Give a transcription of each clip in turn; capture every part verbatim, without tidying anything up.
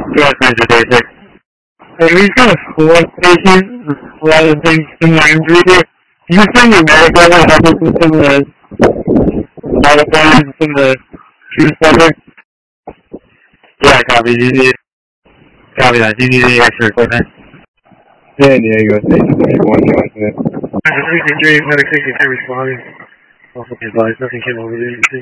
Yes, Mister thirty-six. Hey, we got a school station, a lot of things similar injuries here. Can you send your medical to help us with some of the modifiers and some of the true stuff here? Yeah, copy. Do you need, copy that. Do you need any extra equipment? San Diego, Station thirty-one, Johnson. Mister sixty-three, Medic sixty-three responding. Also advised, nothing came over the agency.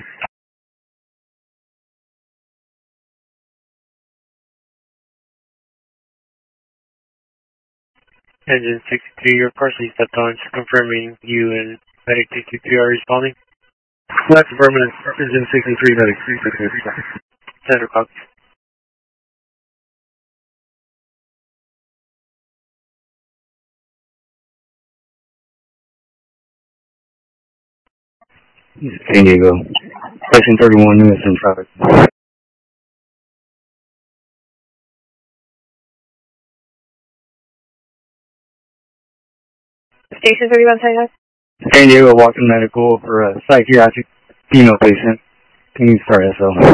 Engine sixty-three, you're partially stepped on, just confirming you and Medic sixty-three are responding. That's affirmative. Engine sixty-three, Medic sixty-three. Center copy. San Diego, Section thirty-one, U S in traffic. Station thirty-one, San San Diego, Walking Medical for a psychiatric female patient. Can you start S O?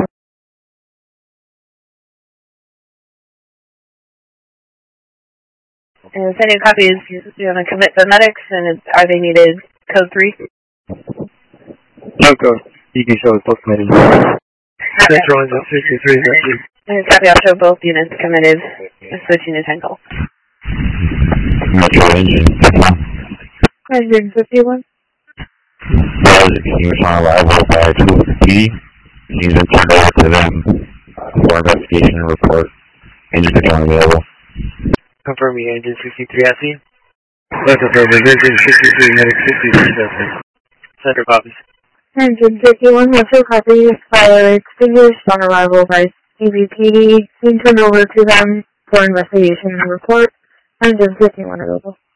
And San Diego copy is you're going to commit the medics, and are they needed code three? No code. You can show us both committed. Central Engine sixty-three, And copy, I'll show both units committed and switching to ten call. Metro Engine. Engine fifty-one. Can you respond arrival by two of the P D? He's been turned over to them for investigation and report. Engine fifty-one available. Confirming Engine sixty-three at scene. That's affirmative. Engine sixty-three, Medic sixty-three at scene. Center copies. Engine fifty-one, Metro copy, fire extinguished on arrival by C B P D. Being turned over to them for investigation and report. Engine fifty-one available.